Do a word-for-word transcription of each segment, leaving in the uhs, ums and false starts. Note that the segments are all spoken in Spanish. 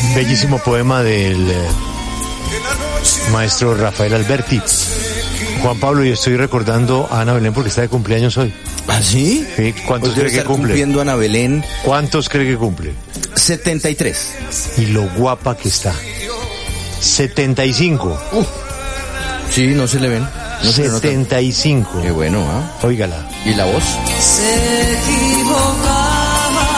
Bellísimo poema del eh, maestro Rafael Alberti. Juan Pablo, y estoy recordando a Ana Belén porque está de cumpleaños hoy. ¿Ah, sí? Sí, ¿cuántos pues cree que cumple? Cumpliendo Ana Belén. ¿Cuántos cree que cumple? setenta y tres. Y lo guapa que está. setenta y cinco. Uh, sí, no se le ven. No setenta y cinco. Qué bueno, ¿ah? ¿eh? Óigala. ¿Y la voz? Se equivocaba,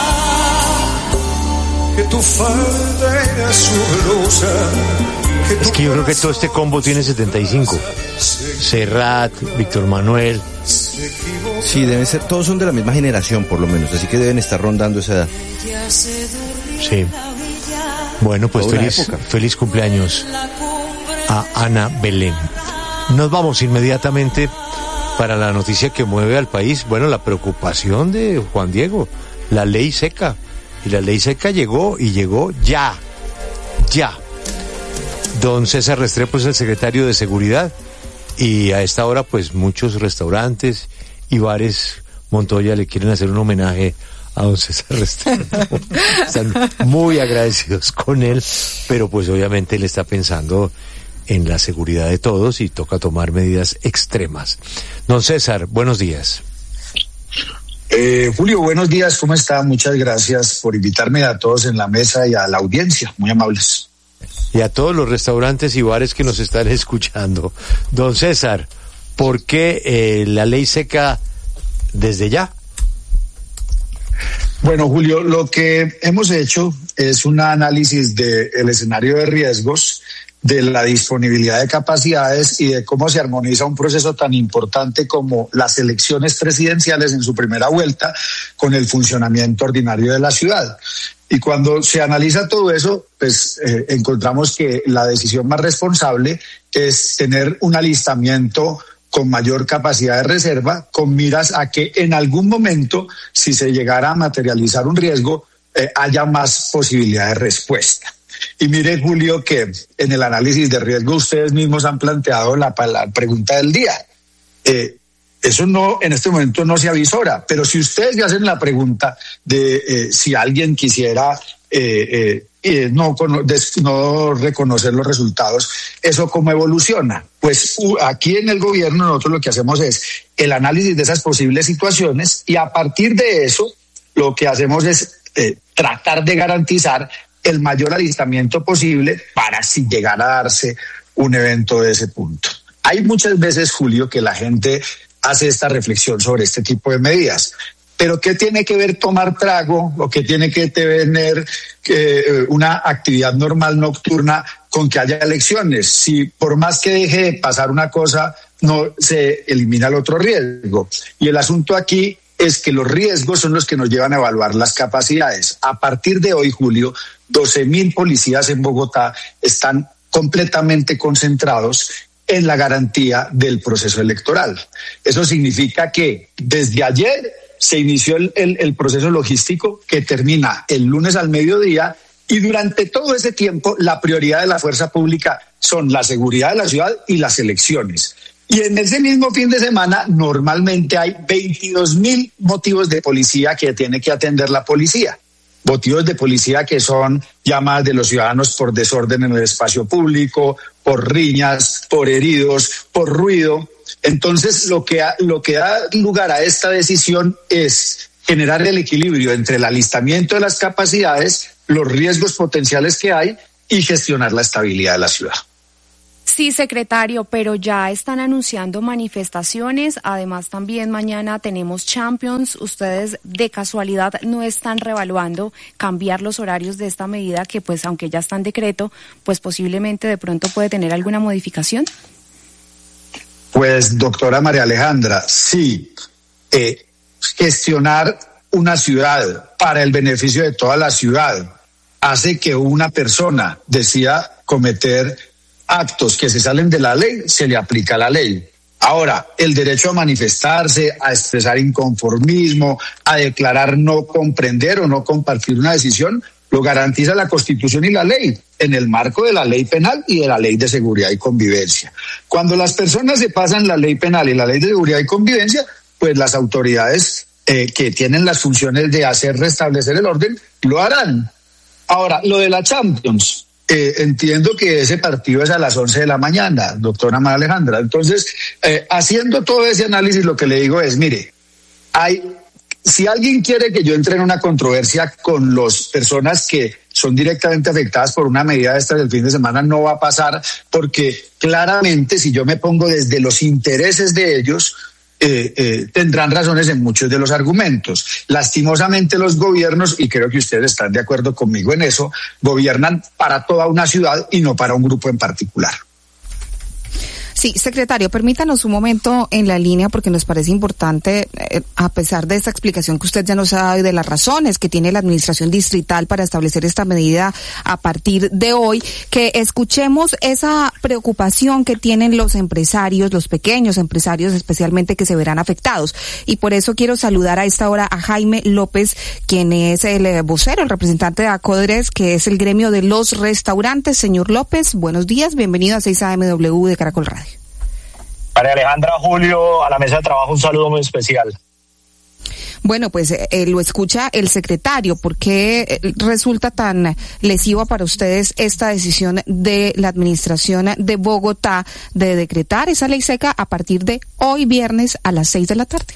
que tu falda era sudorosa. Es que yo creo que todo este combo tiene setenta y cinco. Serrat, Víctor Manuel. Sí, deben ser, todos son de la misma generación por lo menos, así que deben estar rondando esa edad. Sí. Bueno, pues Toda feliz, feliz cumpleaños a Ana Belén. Nos vamos inmediatamente para la noticia que mueve al país. Bueno, la preocupación de Juan Diego, la ley seca. Y la ley seca llegó y llegó ya, ya. Don César Restrepo es el secretario de Seguridad y a esta hora pues muchos restaurantes y bares Montoya le quieren hacer un homenaje a don César Restrepo. Están muy agradecidos con él, pero pues obviamente él está pensando en la seguridad de todos y toca tomar medidas extremas. Don César, buenos días. Eh, Julio, buenos días, ¿cómo está? Muchas gracias por invitarme a todos en la mesa y a la audiencia, muy amables. Y a todos los restaurantes y bares que nos están escuchando. Don César, ¿por qué eh, la ley seca desde ya? Bueno, Julio, lo que hemos hecho es un análisis del escenario de riesgos, de la disponibilidad de capacidades y de cómo se armoniza un proceso tan importante como las elecciones presidenciales en su primera vuelta con el funcionamiento ordinario de la ciudad. Y cuando se analiza todo eso, pues eh, encontramos que la decisión más responsable es tener un alistamiento con mayor capacidad de reserva, con miras a que en algún momento, si se llegara a materializar un riesgo, eh, haya más posibilidad de respuesta. Y mire, Julio, que en el análisis de riesgo ustedes mismos han planteado la, la pregunta del día. Eh, Eso no, en este momento no se avisora, pero si ustedes me hacen la pregunta de eh, si alguien quisiera eh, eh, no, no reconocer los resultados, ¿eso cómo evoluciona? Pues uh, aquí en el gobierno nosotros lo que hacemos es el análisis de esas posibles situaciones y a partir de eso lo que hacemos es eh, tratar de garantizar el mayor alistamiento posible para si llegara a darse un evento de ese punto. Hay muchas veces, Julio, que la gente hace esta reflexión sobre este tipo de medidas. Pero ¿qué tiene que ver tomar trago o qué tiene que tener eh, una actividad normal nocturna con que haya elecciones? Si por más que deje de pasar una cosa, no se elimina el otro riesgo. Y el asunto aquí es que los riesgos son los que nos llevan a evaluar las capacidades. A partir de hoy, Julio, doce mil policías en Bogotá están completamente concentrados en la garantía del proceso electoral. Eso significa que desde ayer se inició el, el, el proceso logístico que termina el lunes al mediodía y durante todo ese tiempo la prioridad de la fuerza pública son la seguridad de la ciudad y las elecciones. Y en ese mismo fin de semana normalmente hay veintidós mil motivos de policía que tiene que atender la policía. Motivos de policía que son llamadas de los ciudadanos por desorden en el espacio público, por riñas, por heridos, por ruido. Entonces, lo que, ha, lo que da lugar a esta decisión es generar el equilibrio entre el alistamiento de las capacidades, los riesgos potenciales que hay y gestionar la estabilidad de la ciudad. Sí, secretario, pero ya están anunciando manifestaciones. Además, también mañana tenemos Champions. ¿Ustedes de casualidad no están reevaluando cambiar los horarios de esta medida que, pues, aunque ya está en decreto, pues posiblemente de pronto puede tener alguna modificación? Pues, doctora María Alejandra, sí. Eh, gestionar una ciudad para el beneficio de toda la ciudad hace que una persona decida cometer actos que se salen de la ley, se le aplica la ley. Ahora, el derecho a manifestarse, a expresar inconformismo, a declarar no comprender o no compartir una decisión, lo garantiza la Constitución y la ley, en el marco de la ley penal y de la ley de seguridad y convivencia. Cuando las personas se pasan la ley penal y la ley de seguridad y convivencia, pues las autoridades eh, que tienen las funciones de hacer restablecer el orden, lo harán. Ahora, lo de la Champions, eh, entiendo que ese partido es a las once de la mañana, doctora María Alejandra. Entonces, eh, haciendo todo ese análisis, lo que le digo es, mire, hay, si alguien quiere que yo entre en una controversia con las personas que son directamente afectadas por una medida de estas del fin de semana, no va a pasar, porque claramente si yo me pongo desde los intereses de ellos, Eh, eh, tendrán razones en muchos de los argumentos. Lastimosamente los gobiernos, y creo que ustedes están de acuerdo conmigo en eso, gobiernan para toda una ciudad y no para un grupo en particular. Sí, secretario, permítanos un momento en la línea porque nos parece importante, eh, a pesar de esta explicación que usted ya nos ha dado y de las razones que tiene la administración distrital para establecer esta medida a partir de hoy, que escuchemos esa preocupación que tienen los empresarios, los pequeños empresarios especialmente, que se verán afectados. Y por eso quiero saludar a esta hora a Jaime López, quien es el eh, vocero, el representante de ACODRES, que es el gremio de los restaurantes. Señor López, buenos días, bienvenido a seis A M W de Caracol Radio. María Alejandra, Julio, a la mesa de trabajo un saludo muy especial. Bueno, pues eh, lo escucha el secretario. ¿Por qué resulta tan lesiva para ustedes esta decisión de la administración de Bogotá de decretar esa ley seca a partir de hoy viernes a las seis de la tarde?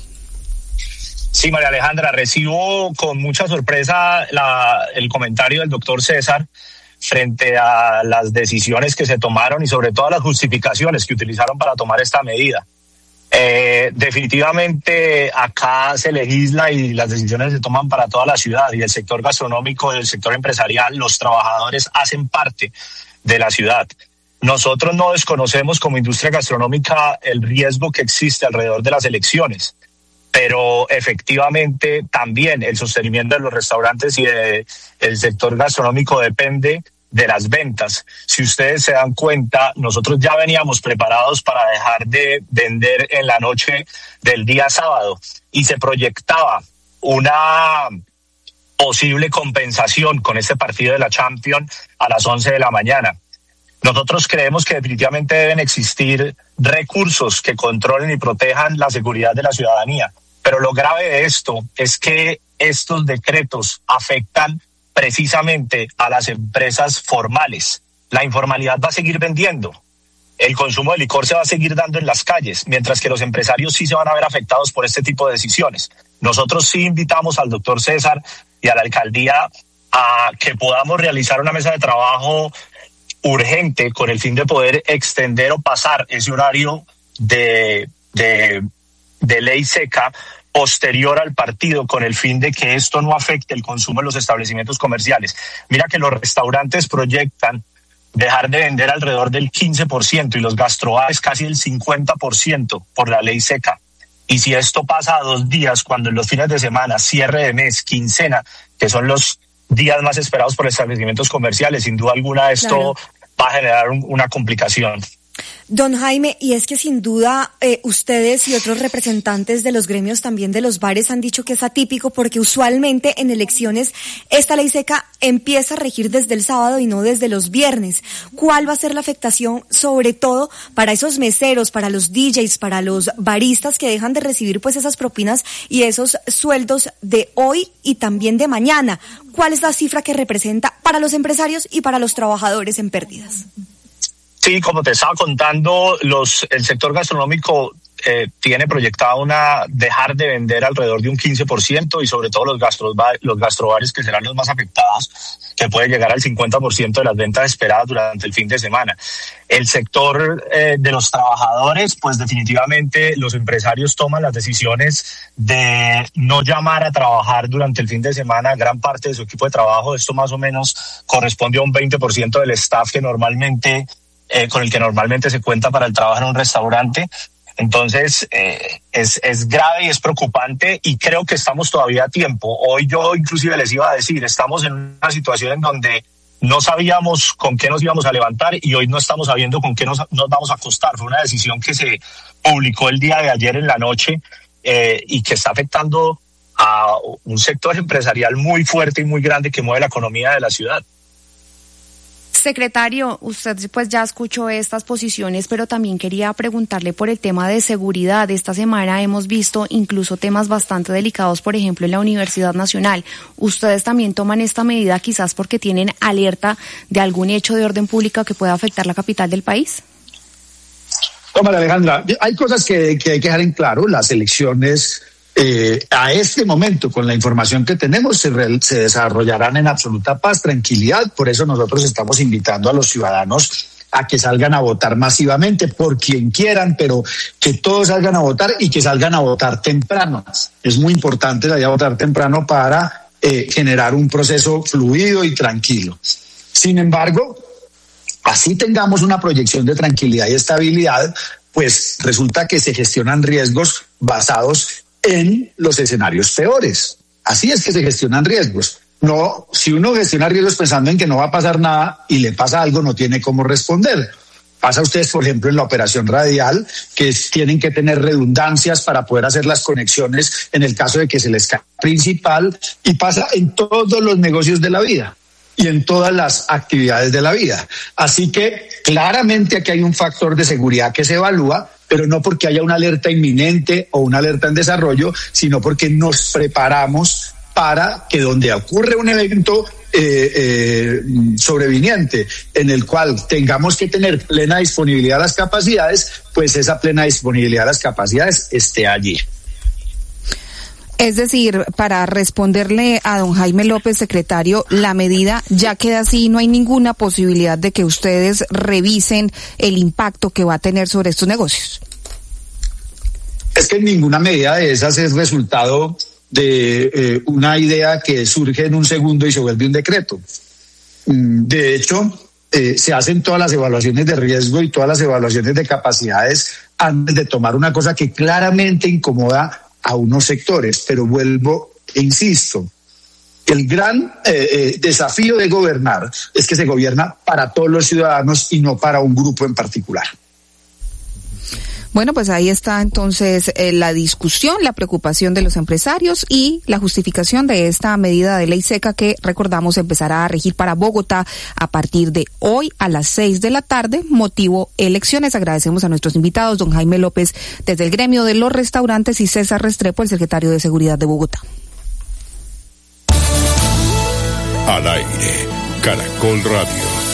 Sí, María Alejandra, recibo con mucha sorpresa la, el comentario del doctor César frente a las decisiones que se tomaron y sobre todo a las justificaciones que utilizaron para tomar esta medida. Eh, definitivamente acá se legisla y las decisiones se toman para toda la ciudad, y el sector gastronómico, el sector empresarial, los trabajadores hacen parte de la ciudad. Nosotros no desconocemos como industria gastronómica el riesgo que existe alrededor de las elecciones, pero efectivamente también el sostenimiento de los restaurantes y de, el sector gastronómico depende de las ventas. Si ustedes se dan cuenta, nosotros ya veníamos preparados para dejar de vender en la noche del día sábado y se proyectaba una posible compensación con este partido de la Champions a las once de la mañana. Nosotros creemos que definitivamente deben existir recursos que controlen y protejan la seguridad de la ciudadanía. Pero lo grave de esto es que estos decretos afectan precisamente a las empresas formales. La informalidad va a seguir vendiendo. El consumo de licor se va a seguir dando en las calles, mientras que los empresarios sí se van a ver afectados por este tipo de decisiones. Nosotros sí invitamos al doctor César y a la alcaldía a que podamos realizar una mesa de trabajo urgente con el fin de poder extender o pasar ese horario de, de, de ley seca posterior al partido, con el fin de que esto no afecte el consumo en los establecimientos comerciales. Mira que los restaurantes proyectan dejar de vender alrededor del quince por ciento y los gastrobares casi el cincuenta por ciento por la ley seca. Y si esto pasa a dos días, cuando en los fines de semana, cierre de mes, quincena, que son los días más esperados por establecimientos comerciales, sin duda alguna esto claro. va a generar un, una complicación. Don Jaime, y es que sin duda eh, ustedes y otros representantes de los gremios también de los bares han dicho que es atípico, porque usualmente en elecciones esta ley seca empieza a regir desde el sábado y no desde los viernes. ¿Cuál va a ser la afectación, sobre todo para esos meseros, para los D Js, para los baristas que dejan de recibir pues esas propinas y esos sueldos de hoy y también de mañana? ¿Cuál es la cifra que representa para los empresarios y para los trabajadores en pérdidas? Sí, como te estaba contando, los el sector gastronómico eh, tiene proyectado una dejar de vender alrededor de un quince por ciento, y sobre todo los gastro, los gastrobares, que serán los más afectados, que puede llegar al cincuenta por ciento de las ventas esperadas durante el fin de semana. El sector eh, de los trabajadores, pues definitivamente los empresarios toman las decisiones de no llamar a trabajar durante el fin de semana gran parte de su equipo de trabajo. Esto más o menos corresponde a un veinte por ciento del staff que normalmente Eh, con el que normalmente se cuenta para el trabajo en un restaurante. Entonces eh, es, es grave y es preocupante, y creo que estamos todavía a tiempo. Hoy yo inclusive les iba a decir, estamos en una situación en donde no sabíamos con qué nos íbamos a levantar, y hoy no estamos sabiendo con qué nos, nos vamos a acostar. Fue una decisión que se publicó el día de ayer en la noche eh, y que está afectando a un sector empresarial muy fuerte y muy grande que mueve la economía de la ciudad. Secretario, usted pues ya escuchó estas posiciones, pero también quería preguntarle por el tema de seguridad. Esta semana hemos visto incluso temas bastante delicados, por ejemplo, en la Universidad Nacional. ¿Ustedes también toman esta medida quizás porque tienen alerta de algún hecho de orden público que pueda afectar la capital del país? Tómala, Alejandra. Hay cosas que, que hay que dejar en claro. Las elecciones Eh, a este momento, con la información que tenemos, se, re, se desarrollarán en absoluta paz, tranquilidad. Por eso nosotros estamos invitando a los ciudadanos a que salgan a votar masivamente, por quien quieran, pero que todos salgan a votar y que salgan a votar temprano. Es muy importante salir a votar temprano para eh, generar un proceso fluido y tranquilo. Sin embargo, así tengamos una proyección de tranquilidad y estabilidad, pues resulta que se gestionan riesgos basados en los escenarios peores. Así es que se gestionan riesgos. No, si uno gestiona riesgos pensando en que no va a pasar nada y le pasa algo, no tiene cómo responder. Pasa a ustedes, por ejemplo, en la operación radial, que es, tienen que tener redundancias para poder hacer las conexiones en el caso de que se les caiga principal, y pasa en todos los negocios de la vida y en todas las actividades de la vida. Así que claramente aquí hay un factor de seguridad que se evalúa, pero no porque haya una alerta inminente o una alerta en desarrollo, sino porque nos preparamos para que donde ocurre un evento eh, eh, sobreviniente en el cual tengamos que tener plena disponibilidad de las capacidades, pues esa plena disponibilidad de las capacidades esté allí. Es decir, para responderle a don Jaime López, secretario, la medida ya queda así, no hay ninguna posibilidad de que ustedes revisen el impacto que va a tener sobre estos negocios. Es que ninguna medida de esas es resultado de eh, una idea que surge en un segundo y se vuelve un decreto. De hecho, eh, se hacen todas las evaluaciones de riesgo y todas las evaluaciones de capacidades antes de tomar una cosa que claramente incomoda a unos sectores, pero vuelvo e insisto, el gran eh, eh, desafío de gobernar es que se gobierna para todos los ciudadanos y no para un grupo en particular. Bueno, pues ahí está entonces eh, la discusión, la preocupación de los empresarios y la justificación de esta medida de ley seca que, recordamos, empezará a regir para Bogotá a partir de hoy a las seis de la tarde, motivo elecciones. Agradecemos a nuestros invitados, don Jaime López desde el gremio de los restaurantes y César Restrepo, el secretario de Seguridad de Bogotá. Al aire, Caracol Radio.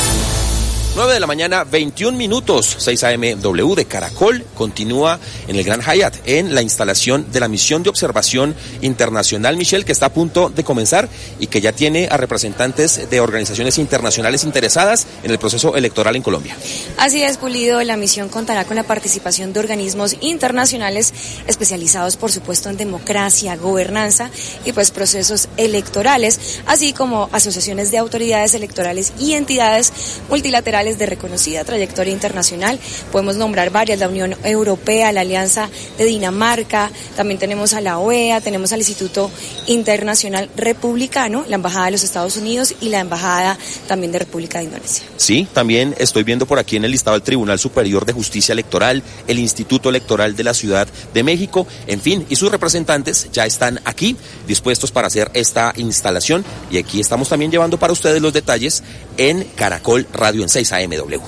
nueve de la mañana, veintiún minutos, seis A M W de Caracol continúa en el Gran Hyatt en la instalación de la misión de observación internacional, Michelle, que está a punto de comenzar y que ya tiene a representantes de organizaciones internacionales interesadas en el proceso electoral en Colombia. Así es, Pulido, la misión contará con la participación de organismos internacionales especializados, por supuesto, en democracia, gobernanza y pues procesos electorales, así como asociaciones de autoridades electorales y entidades multilaterales de reconocida trayectoria internacional. Podemos nombrar varias: la Unión Europea, la Alianza de Dinamarca, también tenemos a la O E A, tenemos al Instituto Internacional Republicano, la Embajada de los Estados Unidos y la Embajada también de República de Indonesia. Sí, también estoy viendo por aquí en el listado el Tribunal Superior de Justicia Electoral, el Instituto Electoral de la Ciudad de México, en fin, y sus representantes ya están aquí dispuestos para hacer esta instalación, y aquí estamos también llevando para ustedes los detalles en Caracol Radio en seis A M W.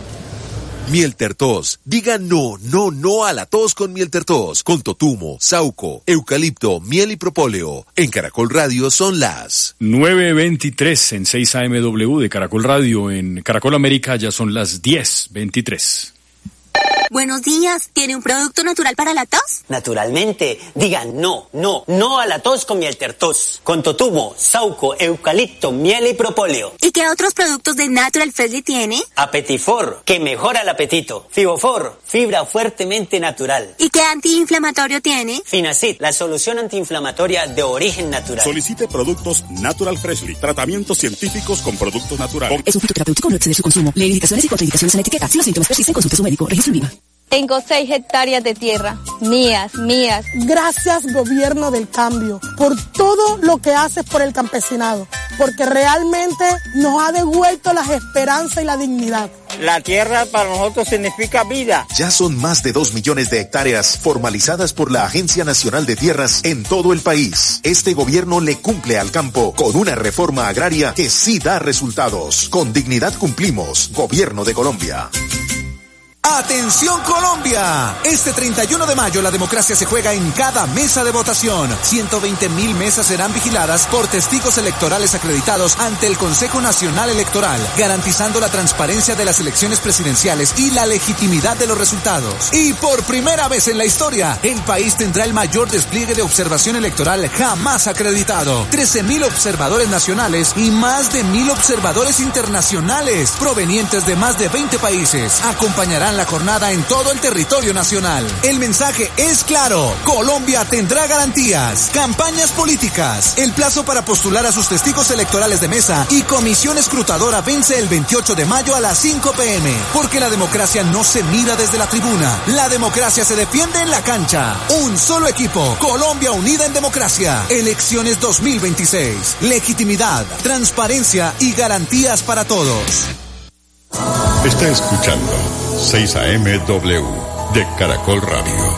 Miel Tertos. Diga no, no, no a la tos con Miel Tertos. Con totumo, sauco, eucalipto, miel y propóleo. En Caracol Radio son las nueve veintitrés en seis A M W de Caracol Radio. En Caracol América ya son las diez veintitrés. Buenos días, ¿tiene un producto natural para la tos? Naturalmente, digan no, no, no a la tos con Miel Tertos. Con totumo, sauco, eucalipto, miel y propóleo. ¿Y qué otros productos de Natural Freshly tiene? Apetifor, que mejora el apetito. Fibofor, fibra fuertemente natural. ¿Y qué antiinflamatorio tiene? Finacid, la solución antiinflamatoria de origen natural. Solicite productos Natural Freshly, tratamientos científicos con productos naturales. Es un fitoterapéutico, no excede su consumo. Lee indicaciones y contraindicaciones en etiqueta. Si los síntomas persisten, consulte a su médico. Registro INVIMA. Tengo seis hectáreas de tierra, mías, mías. Gracias, Gobierno del Cambio, por todo lo que haces por el campesinado, porque realmente nos ha devuelto las esperanzas y la dignidad. La tierra para nosotros significa vida. Ya son más de dos millones de hectáreas formalizadas por la Agencia Nacional de Tierras en todo el país. Este gobierno le cumple al campo con una reforma agraria que sí da resultados. Con dignidad cumplimos. Gobierno de Colombia. ¡Atención Colombia! Este treinta y uno de mayo la democracia se juega en cada mesa de votación. ciento veinte mil mesas serán vigiladas por testigos electorales acreditados ante el Consejo Nacional Electoral, garantizando la transparencia de las elecciones presidenciales y la legitimidad de los resultados. Y por primera vez en la historia, el país tendrá el mayor despliegue de observación electoral jamás acreditado. trece mil observadores nacionales y más de mil observadores internacionales, provenientes de más de veinte países, acompañarán la jornada en todo el territorio nacional. El mensaje es claro: Colombia tendrá garantías. Campañas políticas. El plazo para postular a sus testigos electorales de mesa y comisión escrutadora vence el veintiocho de mayo a las cinco p m Porque la democracia no se mira desde la tribuna. La democracia se defiende en la cancha. Un solo equipo. Colombia unida en democracia. Elecciones dos mil veintiséis. Legitimidad, transparencia y garantías para todos. Está escuchando seis A M W de Caracol Radio.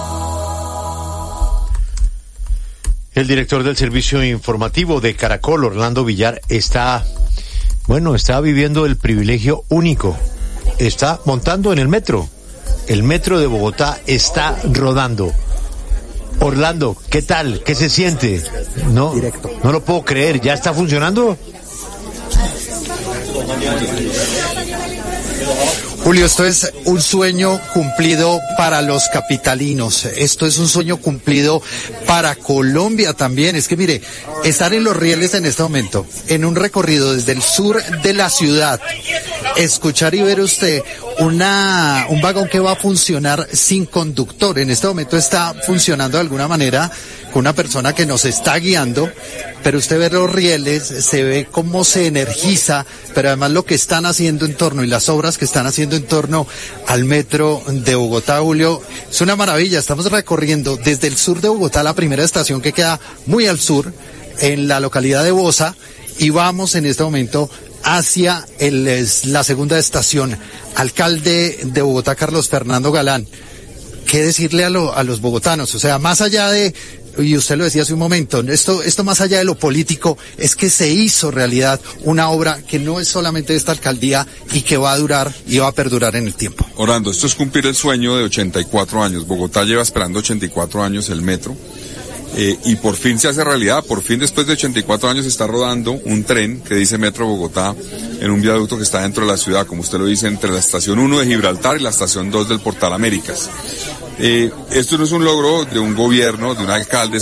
El director del servicio informativo de Caracol, Orlando Villar, está, bueno, está viviendo el privilegio único. Está montando en el metro. El metro de Bogotá está rodando. Orlando, ¿qué tal? ¿Qué se siente? No, no lo puedo creer. ¿Ya está funcionando? Julio, esto es un sueño cumplido para los capitalinos. Esto es un sueño cumplido para Colombia también. Es que mire, estar en los rieles en este momento, en un recorrido desde el sur de la ciudad, escuchar y ver usted una un vagón que va a funcionar sin conductor. En este momento está funcionando de alguna manera con una persona que nos está guiando, pero usted ve los rieles, se ve cómo se energiza, pero además lo que están haciendo en torno y las obras que están haciendo en torno al metro de Bogotá, Julio, es una maravilla. Estamos recorriendo desde el sur de Bogotá, la primera estación que queda muy al sur, en la localidad de Bosa, y vamos en este momento hacia el, la segunda estación. Alcalde de Bogotá, Carlos Fernando Galán, ¿qué decirle a, lo, a los bogotanos? O sea, más allá de, y usted lo decía hace un momento, esto, esto más allá de lo político, es que se hizo realidad una obra que no es solamente de esta alcaldía y que va a durar y va a perdurar en el tiempo. Orlando, esto es cumplir el sueño de ochenta y cuatro años. Bogotá lleva esperando ochenta y cuatro años el metro. Eh, y por fin se hace realidad, por fin después de ochenta y cuatro años está rodando un tren que dice Metro Bogotá en un viaducto que está dentro de la ciudad, como usted lo dice, entre la estación uno de Gibraltar y la estación dos del Portal Américas. Eh, esto no es un logro de un gobierno, de un alcalde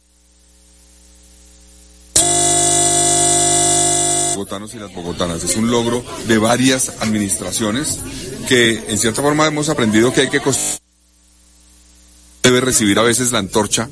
bogotanos y las bogotanas, es un logro de varias administraciones que en cierta forma hemos aprendido que hay que construir, debe recibir a veces la antorcha.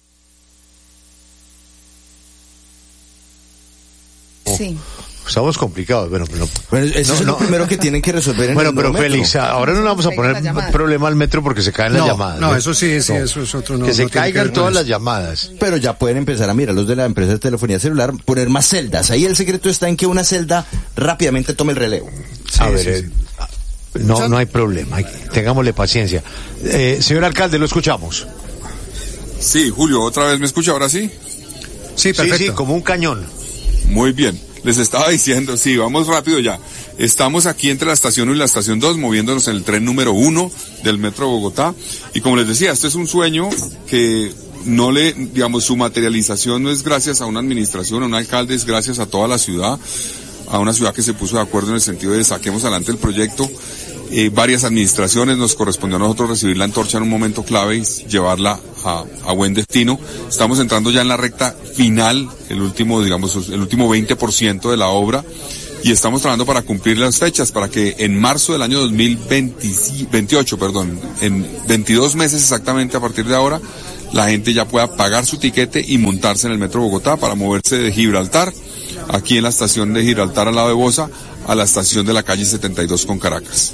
Sí. Estamos complicados, bueno, pero... Bueno, eso no, es lo no. primero que tienen que resolver en bueno, el pero metro. Félix, ahora no le vamos a poner problema al metro porque se caen no, las llamadas. No, ¿no? eso sí, sí, no. eso es otro... No, que se no caigan que todas las llamadas. Pero ya pueden empezar a mirar los de la empresa de telefonía celular, poner más celdas. Ahí el secreto está en que una celda rápidamente tome el relevo. Sí, a ver, sí, sí. Eh, no, no hay problema, tengámosle paciencia. Eh, señor alcalde, lo escuchamos. Sí, Julio, ¿otra vez me escucha ahora sí? Sí, perfecto. Sí, sí, como un cañón. Muy bien. Les estaba diciendo, sí, vamos rápido ya. Estamos aquí entre la estación uno y la estación dos, moviéndonos en el tren número uno del Metro Bogotá. Y como les decía, este es un sueño que no le, digamos, su materialización no es gracias a una administración, a un alcalde, es gracias a toda la ciudad, a una ciudad que se puso de acuerdo en el sentido de saquemos adelante el proyecto. Eh, varias administraciones, nos correspondió a nosotros recibir la antorcha en un momento clave y llevarla a, a buen destino. Estamos entrando ya en la recta final, el último, digamos, el último veinte por ciento de la obra, y estamos trabajando para cumplir las fechas, para que en marzo del año dos mil veintiocho, perdón, en veintidós meses exactamente a partir de ahora, la gente ya pueda pagar su tiquete y montarse en el Metro Bogotá para moverse de Gibraltar, aquí en la estación de Gibraltar al lado de Bosa, a la estación de la calle setenta y dos con Caracas.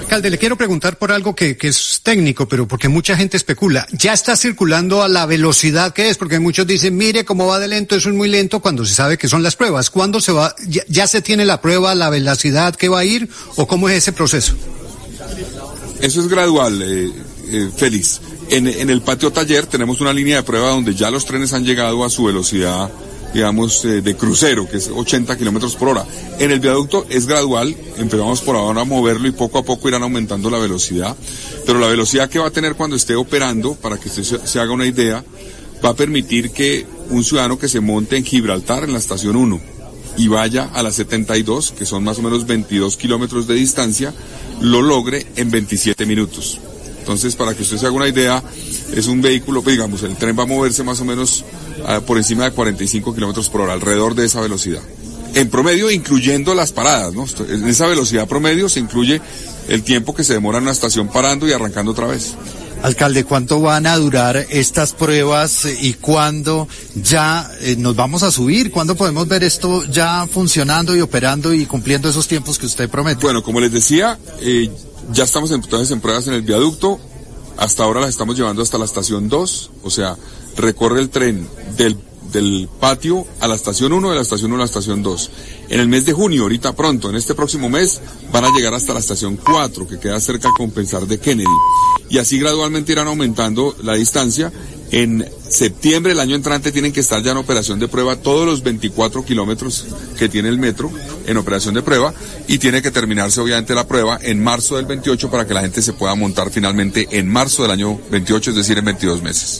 Alcalde, le quiero preguntar por algo que, que es técnico, pero porque mucha gente especula. ¿Ya está circulando a la velocidad que es? Porque muchos dicen, mire cómo va de lento, eso es muy lento, cuando se sabe que son las pruebas. ¿Cuándo se va? ¿Ya, ya se tiene la prueba, la velocidad que va a ir? ¿O cómo es ese proceso? Eso es gradual, eh, eh, Félix. En, en el patio taller tenemos una línea de prueba donde ya los trenes han llegado a su velocidad, digamos, eh, de crucero, que es ochenta kilómetros por hora. En el viaducto es gradual, empezamos por ahora a moverlo y poco a poco irán aumentando la velocidad, pero la velocidad que va a tener cuando esté operando, para que usted se, se haga una idea, va a permitir que un ciudadano que se monte en Gibraltar, en la estación uno, y vaya a la setenta y dos, que son más o menos veintidós kilómetros de distancia, lo logre en veintisiete minutos. Entonces, para que usted se haga una idea, es un vehículo, digamos, el tren va a moverse más o menos uh, por encima de cuarenta y cinco kilómetros por hora, alrededor de esa velocidad. En promedio, incluyendo las paradas, ¿no? En esa velocidad promedio se incluye el tiempo que se demora en una estación parando y arrancando otra vez. Alcalde, ¿cuánto van a durar estas pruebas y cuándo ya eh, nos vamos a subir? ¿Cuándo podemos ver esto ya funcionando y operando y cumpliendo esos tiempos que usted promete? Bueno, como les decía, eh, ya estamos entonces en pruebas en el viaducto. Hasta ahora las estamos llevando hasta la estación dos, o sea, recorre el tren del, del patio a la estación uno, de la estación uno a la estación dos. En el mes de junio, ahorita pronto, en este próximo mes, van a llegar hasta la estación cuatro, que queda cerca a Compensar de Kennedy. Y así gradualmente irán aumentando la distancia. En septiembre del año entrante tienen que estar ya en operación de prueba todos los veinticuatro kilómetros que tiene el metro en operación de prueba, y tiene que terminarse obviamente la prueba en marzo del veintiocho para que la gente se pueda montar finalmente en marzo del año veintiocho, es decir, en veintidós meses.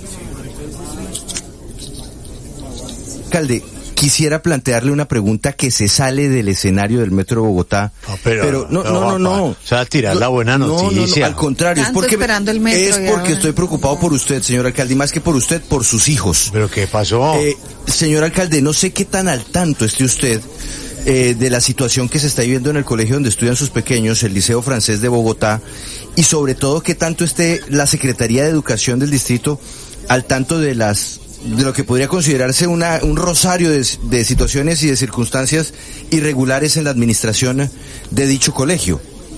Alcalde, quisiera plantearle una pregunta que se sale del escenario del Metro de Bogotá. No, pero, pero no, no, no, no, no. O sea, tirar la buena noticia. No, no, no, al contrario, es porque, esperando el metro, es porque ya. estoy preocupado por usted, señor alcalde, y más que por usted, por sus hijos. ¿Pero qué pasó? Eh, señor alcalde, no sé qué tan al tanto esté usted eh, de la situación que se está viviendo en el colegio donde estudian sus pequeños, el Liceo Francés de Bogotá, y sobre todo qué tanto esté la Secretaría de Educación del distrito al tanto de las de lo que podría considerarse una, un rosario de, de situaciones y de circunstancias irregulares en la administración de dicho colegio.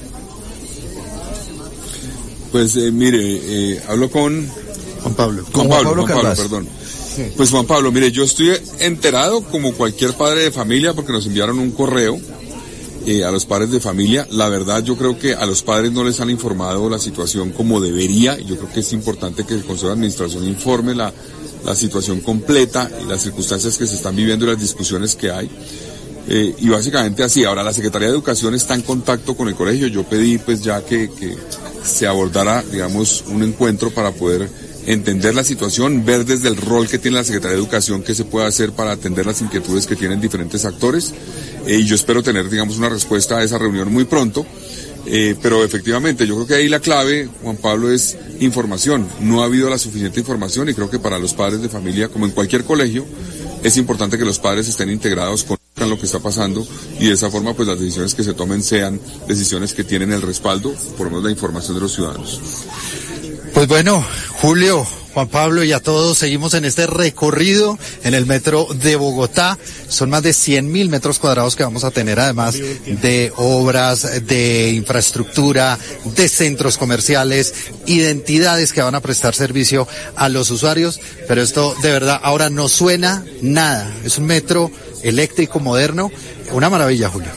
Pues eh, mire, eh, hablo con Juan Pablo. Con Juan Pablo, Juan Pablo, perdón. Sí. Pues Juan Pablo, mire, yo estoy enterado como cualquier padre de familia porque nos enviaron un correo eh, a los padres de familia. La verdad, yo creo que a los padres no les han informado la situación como debería. Yo creo que es importante que el Consejo de Administración informe la la situación completa y las circunstancias que se están viviendo y las discusiones que hay. Eh, y básicamente así. Ahora, la Secretaría de Educación está en contacto con el colegio. Yo pedí pues ya que, que se abordara, digamos, un encuentro para poder entender la situación, ver desde el rol que tiene la Secretaría de Educación qué se puede hacer para atender las inquietudes que tienen diferentes actores. Eh, y yo espero tener, digamos, una respuesta a esa reunión muy pronto. Eh, pero efectivamente, yo creo que ahí la clave, Juan Pablo, es información. No ha habido la suficiente información y creo que para los padres de familia, como en cualquier colegio, es importante que los padres estén integrados con lo que está pasando y de esa forma pues las decisiones que se tomen sean decisiones que tienen el respaldo, por lo menos la información de los ciudadanos. Pues bueno, Julio, Juan Pablo y a todos, seguimos en este recorrido en el metro de Bogotá. Son más de cien mil metros cuadrados que vamos a tener, además de obras, de infraestructura, de centros comerciales y de entidades que van a prestar servicio a los usuarios. Pero esto de verdad ahora no suena nada. Es un metro eléctrico moderno. Una maravilla, Julio.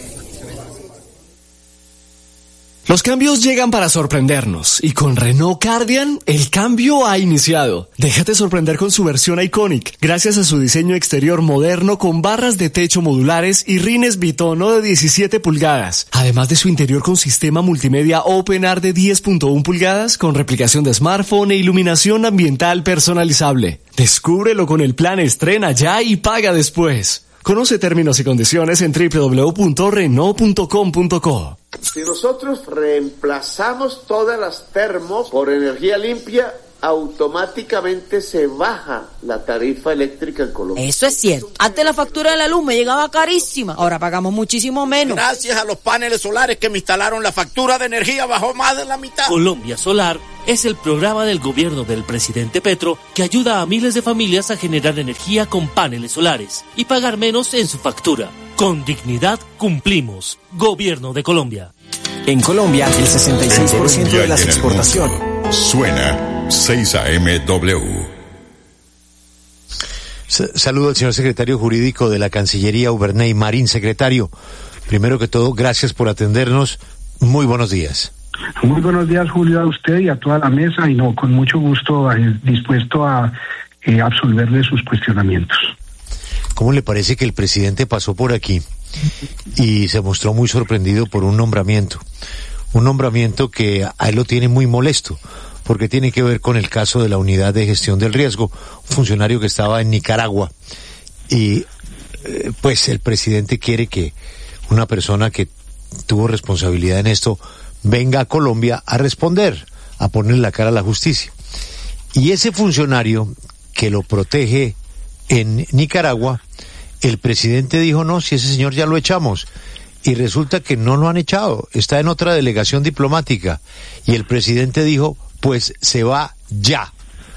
Los cambios llegan para sorprendernos y con Renault Cardian el cambio ha iniciado. Déjate sorprender con su versión Iconic, gracias a su diseño exterior moderno con barras de techo modulares y rines bitono de diecisiete pulgadas, además de su interior con sistema multimedia OpenAir de diez punto uno pulgadas con replicación de smartphone e iluminación ambiental personalizable. Descúbrelo con el plan Estrena ya y paga después. Conoce términos y condiciones en doble u doble u doble u punto renault punto com punto co. Si nosotros reemplazamos todas las termos por energía limpia, automáticamente se baja la tarifa eléctrica en Colombia. Eso es cierto. Antes la factura de la luz me llegaba carísima, ahora pagamos muchísimo menos. Gracias a los paneles solares que me instalaron, la factura de energía bajó más de la mitad. Colombia Solar es el programa del gobierno del presidente Petro que ayuda a miles de familias a generar energía con paneles solares y pagar menos en su factura. Con dignidad cumplimos. Gobierno de Colombia. En Colombia, el sesenta y seis por ciento de las exportaciones. Suena seis A M W. Saludo al señor secretario jurídico de la Cancillería, Uberney Marín. Secretario, primero que todo, gracias por atendernos. Muy buenos días. Muy buenos días, Julio, a usted y a toda la mesa, y no, con mucho gusto, eh, dispuesto a eh, absolverle sus cuestionamientos. ¿Cómo le parece que el presidente pasó por aquí y se mostró muy sorprendido por un nombramiento? Un nombramiento que a él lo tiene muy molesto, porque tiene que ver con el caso de la Unidad de Gestión del Riesgo, un funcionario que estaba en Nicaragua, y eh, pues el presidente quiere que una persona que tuvo responsabilidad en esto venga a Colombia a responder, a poner la cara a la justicia. Y ese funcionario que lo protege en Nicaragua, el presidente dijo, no, si ese señor ya lo echamos. Y resulta que no lo han echado, está en otra delegación diplomática. Y el presidente dijo, pues se va ya.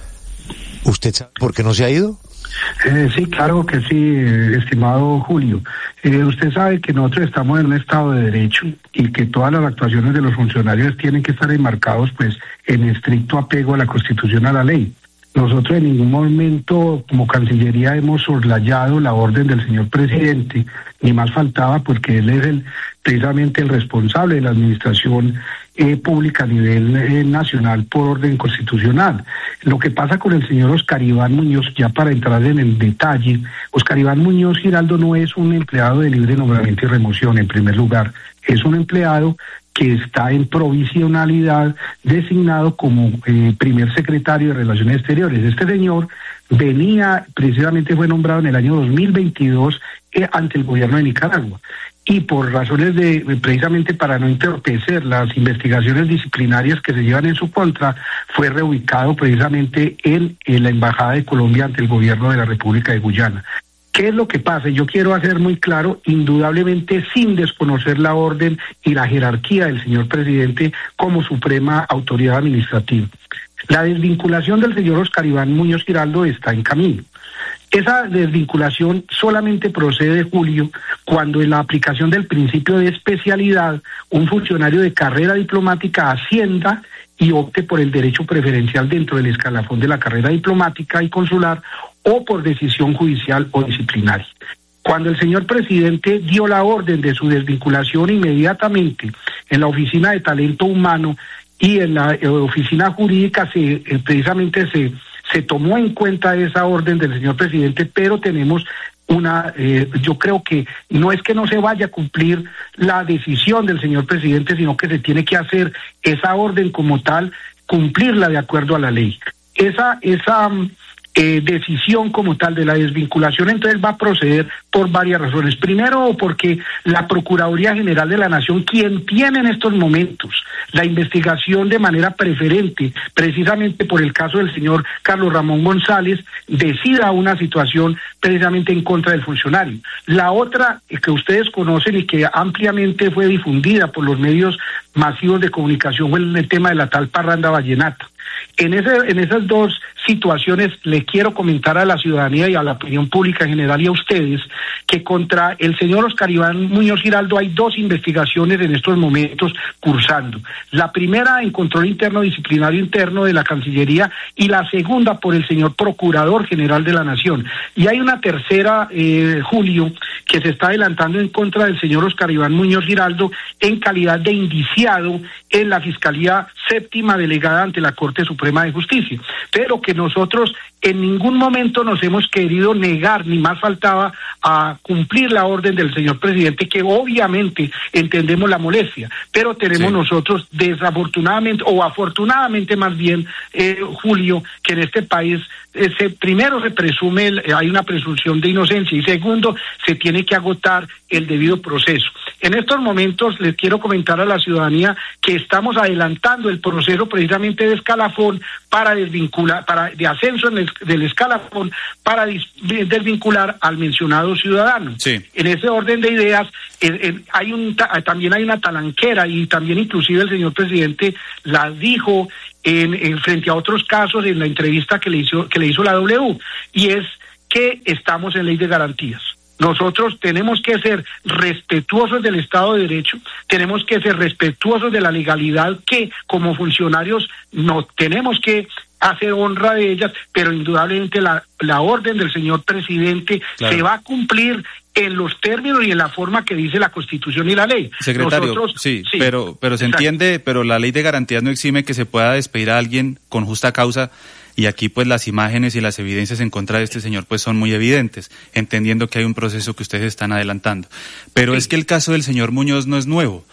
¿Usted sabe por qué no se ha ido? Eh, sí, claro que sí, estimado Julio. Eh, usted sabe que nosotros estamos en un Estado de Derecho y que todas las actuaciones de los funcionarios tienen que estar enmarcados pues en estricto apego a la Constitución, a la ley. Nosotros en ningún momento como Cancillería hemos soslayado la orden del señor presidente, ni más faltaba, porque él es el, precisamente el responsable de la administración eh, pública a nivel eh, nacional por orden constitucional. Lo que pasa con el señor Oscar Iván Muñoz, ya para entrar en el detalle, Oscar Iván Muñoz Giraldo no es un empleado de libre nombramiento y remoción, en primer lugar, es un empleado que está en provisionalidad designado como eh, primer secretario de Relaciones Exteriores. Este señor venía, precisamente fue nombrado en el año dos mil veintidós eh, ante el gobierno de Nicaragua. Y por razones de, precisamente para no entorpecer las investigaciones disciplinarias que se llevan en su contra, fue reubicado precisamente en, en la Embajada de Colombia ante el gobierno de la República de Guyana. ¿Qué es lo que pasa? Yo quiero hacer muy claro, indudablemente sin desconocer la orden y la jerarquía del señor presidente como suprema autoridad administrativa. La desvinculación del señor Oscar Iván Muñoz Giraldo está en camino. Esa desvinculación solamente procede, Julio, cuando en la aplicación del principio de especialidad, un funcionario de carrera diplomática ascienda y opte por el derecho preferencial dentro del escalafón de la carrera diplomática y consular o por decisión judicial o disciplinaria. Cuando el señor presidente dio la orden de su desvinculación, inmediatamente en la Oficina de Talento Humano y en la eh, Oficina Jurídica se eh, precisamente se, se tomó en cuenta esa orden del señor presidente, pero tenemos una, eh, yo creo que no es que no se vaya a cumplir la decisión del señor presidente, sino que se tiene que hacer esa orden como tal, cumplirla de acuerdo a la ley. Esa, esa eh, decisión como tal de la desvinculación entonces va a proceder por varias razones. Primero, porque la Procuraduría General de la Nación, quien tiene en estos momentos la investigación de manera preferente, precisamente por el caso del señor Carlos Ramón González, decida una situación precisamente en contra del funcionario. La otra que ustedes conocen y que ampliamente fue difundida por los medios masivos de comunicación fue el tema de la tal parranda vallenata. En, ese, en esas dos situaciones le quiero comentar a la ciudadanía y a la opinión pública en general y a ustedes que contra el señor Oscar Iván Muñoz Giraldo hay dos investigaciones en estos momentos cursando. La primera en control interno disciplinario interno de la Cancillería y la segunda por el señor Procurador General de la Nación. Y hay una tercera, eh, Julio, que se está adelantando en contra del señor Oscar Iván Muñoz Giraldo en calidad de indiciado en la Fiscalía Séptima Delegada ante la Corte Suprema de Justicia, pero que nosotros en ningún momento nos hemos querido negar, ni más faltaba, a cumplir la orden del señor presidente, que obviamente entendemos la molestia, pero tenemos sí. nosotros desafortunadamente, o afortunadamente más bien, eh, Julio, que en este país eh, se, primero se presume, el, eh, hay una presunción de inocencia, y segundo, se tiene que agotar el debido proceso. En estos momentos les quiero comentar a la ciudadanía que estamos adelantando el proceso precisamente de escalafón para desvincular, para de ascenso en el, del escalafón para dis, desvincular al mencionado ciudadano. Sí. En ese orden de ideas eh, eh, hay un también hay una talanquera y también inclusive el señor presidente la dijo en, en frente a otros casos en la entrevista que le hizo que le hizo la W, y es que estamos en ley de garantías. Nosotros tenemos que ser respetuosos del Estado de Derecho, tenemos que ser respetuosos de la legalidad, que como funcionarios no tenemos que hacer honra de ellas, pero indudablemente la, la orden del señor presidente claro. se va a cumplir en los términos y en la forma que dice la Constitución y la ley. Secretario, Nosotros, sí, sí, pero pero se exacto. entiende, pero la ley de garantías no exime que se pueda despedir a alguien con justa causa, y aquí pues las imágenes y las evidencias en contra de este señor pues son muy evidentes, entendiendo que hay un proceso que ustedes están adelantando. Pero sí. es que el caso del señor Muñoz no es nuevo.